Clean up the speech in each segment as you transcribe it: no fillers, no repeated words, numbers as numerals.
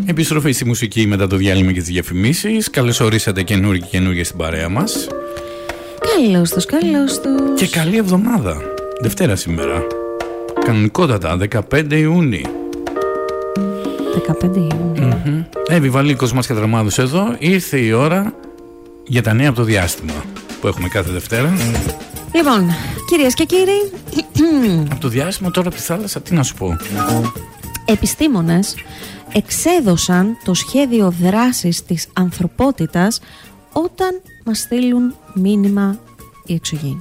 Επιστροφή στη μουσική μετά το διάλειμμα και τις διαφημίσεις. Καλώς ορίσατε καινούργια στην παρέα μας. Καλώς τους. Και καλή εβδομάδα. Δευτέρα σήμερα. Κανονικότατα, 15 Ιούνιου. 15 Ιούνιου. Εύη Βαλίκος μας Κατραμάδος εδώ. Ήρθε η ώρα για τα νέα από το διάστημα που έχουμε κάθε Δευτέρα. Λοιπόν, κυρίες και κύριοι, από το διάστημα τώρα από τη θάλασσα, τι να σου πω. Επιστήμονες εξέδωσαν το σχέδιο δράσης της ανθρωπότητας όταν μας στείλουν μήνυμα οι εξωγήινοι.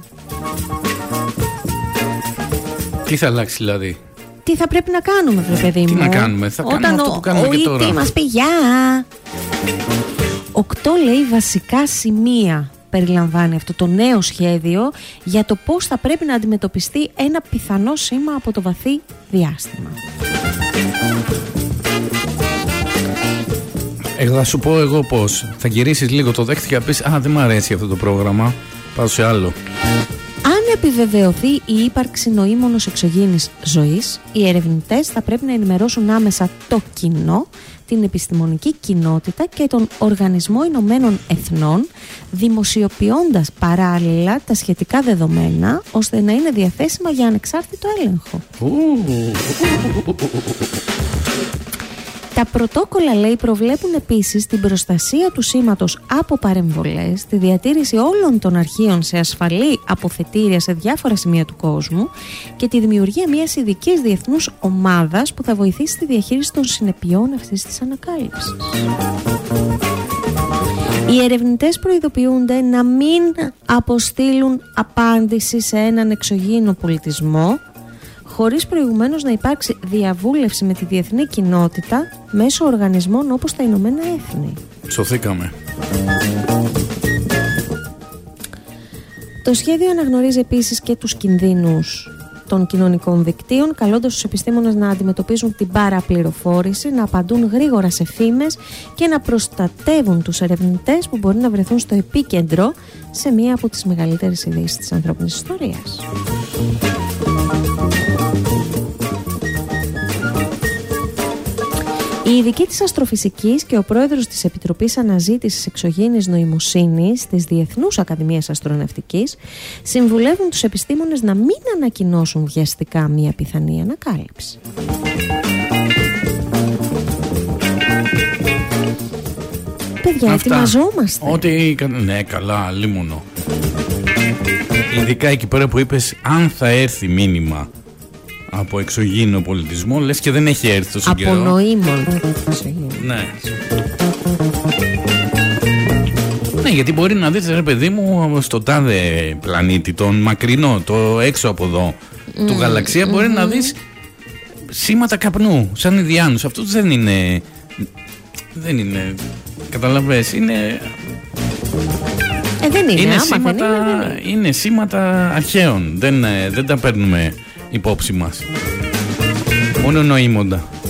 Τι θα αλλάξει δηλαδή? Τι θα πρέπει να κάνουμε, βρε παιδί μου? Τι να κάνουμε? Θα κάνουμε αυτό που κάνουμε και τώρα. Ο μας πει γεια. 8 λέει βασικά σημεία περιλαμβάνει αυτό το νέο σχέδιο για το πώς θα πρέπει να αντιμετωπιστεί ένα πιθανό σήμα από το βαθύ διάστημα. Θα σου πω εγώ πώς. Θα γυρίσεις λίγο το δέχτη και θα πεις δεν μ' αρέσει αυτό το πρόγραμμα, πάω σε άλλο. Αν επιβεβαιωθεί η ύπαρξη νοήμονος εξωγήινης ζωής, οι ερευνητές θα πρέπει να ενημερώσουν άμεσα το κοινό, την επιστημονική κοινότητα και τον Οργανισμό Ηνωμένων Εθνών, δημοσιοποιώντας παράλληλα τα σχετικά δεδομένα, ώστε να είναι διαθέσιμα για ανεξάρτητο έλεγχο. Τα πρωτόκολλα, λέει, προβλέπουν επίσης την προστασία του σήματος από παρεμβολές, τη διατήρηση όλων των αρχείων σε ασφαλή αποθετήρια σε διάφορα σημεία του κόσμου και τη δημιουργία μιας ειδικής διεθνούς ομάδας που θα βοηθήσει στη διαχείριση των συνεπειών αυτής της ανακάλυψης. Οι ερευνητές προειδοποιούνται να μην αποστείλουν απάντηση σε έναν εξωγήινο πολιτισμό χωρίς προηγουμένως να υπάρξει διαβούλευση με τη διεθνή κοινότητα μέσω οργανισμών όπως τα Ηνωμένα Έθνη. Σωθήκαμε. Το σχέδιο αναγνωρίζει επίσης και τους κινδύνους των κοινωνικών δικτύων, καλώντας τους επιστήμονες να αντιμετωπίζουν την παραπληροφόρηση, να απαντούν γρήγορα σε φήμες και να προστατεύουν τους ερευνητές που μπορεί να βρεθούν στο επίκεντρο σε μία από τις μεγαλύτερες ειδήσεις της ανθρώπινης ιστορίας. Οι ειδικοί της αστροφυσικής και ο πρόεδρος της Επιτροπής Αναζήτησης Εξωγήινης Νοημοσύνης της Διεθνούς Ακαδημίας Αστροναυτικής συμβουλεύουν τους επιστήμονες να μην ανακοινώσουν βιαστικά μια πιθανή ανακάλυψη. Παιδιά, ετοιμαζόμαστε. Ναι, καλά, λίμωνο. Ειδικά εκεί πέρα που είπες, αν θα έρθει μήνυμα από εξωγήινο πολιτισμό, λες και δεν έχει έρθει τόσο καιρό. Από νοήμων. Ναι. Ναι, γιατί μπορεί να δεις, ρε παιδί μου, στο τάδε πλανήτη, τον μακρινό, το έξω από εδώ, του γαλαξία, μπορεί να δεις σήματα καπνού, σαν ιδιάνους. Αυτό δεν είναι... Καταλαβες, είναι... δεν είναι, είναι σήματα αρχαίων. Δεν τα παίρνουμε υπόψη μας. Μόνο νοήμοντα.